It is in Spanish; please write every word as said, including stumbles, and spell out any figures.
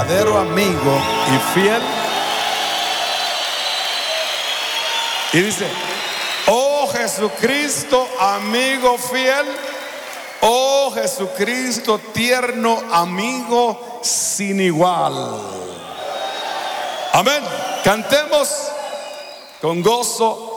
verdadero amigo y fiel. Y dice: oh Jesucristo, amigo fiel. Oh Jesucristo, tierno amigo sin igual. Amén. Cantemos con gozo